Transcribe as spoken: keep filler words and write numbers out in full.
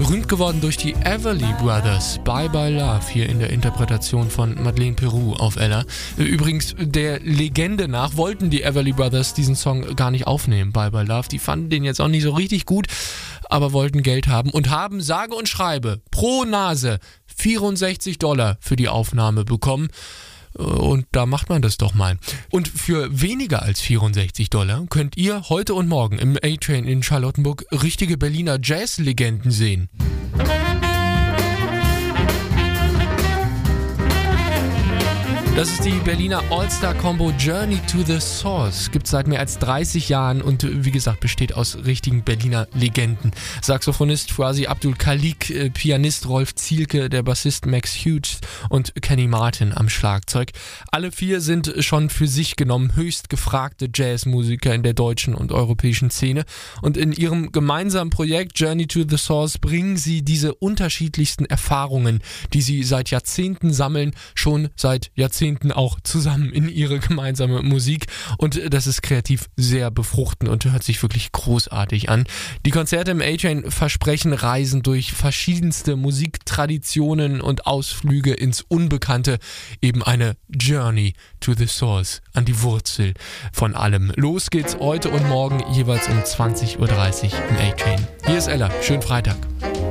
Berühmt geworden durch die Everly Brothers, Bye Bye Love, hier in der Interpretation von Madeleine Peru auf Ella. Übrigens, der Legende nach wollten die Everly Brothers diesen Song gar nicht aufnehmen, Bye Bye Love. Die fanden den jetzt auch nicht so richtig gut, aber wollten Geld haben und haben sage und schreibe pro Nase vierundsechzig Dollar für die Aufnahme bekommen. Und da macht man das doch mal. Und für weniger als vierundsechzig Dollar könnt ihr heute und morgen im A-Train in Charlottenburg richtige Berliner Jazz-Legenden sehen. Das ist die Berliner All-Star-Combo Journey to the Source. Gibt es seit mehr als dreißig Jahren und wie gesagt besteht aus richtigen Berliner Legenden. Saxophonist Fouazi Abdul Khalik, Pianist Rolf Zielke, der Bassist Max Hughes und Kenny Martin am Schlagzeug. Alle vier sind schon für sich genommen höchst gefragte Jazzmusiker in der deutschen und europäischen Szene. Und in ihrem gemeinsamen Projekt Journey to the Source bringen sie diese unterschiedlichsten Erfahrungen, die sie seit Jahrzehnten sammeln, schon seit Jahrzehnten auch zusammen in ihre gemeinsame Musik und das ist kreativ sehr befruchtend und hört sich wirklich großartig an. Die Konzerte im A-Train versprechen Reisen durch verschiedenste Musiktraditionen und Ausflüge ins Unbekannte, eben eine Journey to the Source, an die Wurzel von allem. Los geht's heute und morgen jeweils um zwanzig Uhr dreißig im A-Train. Hier ist Ella, schönen Freitag.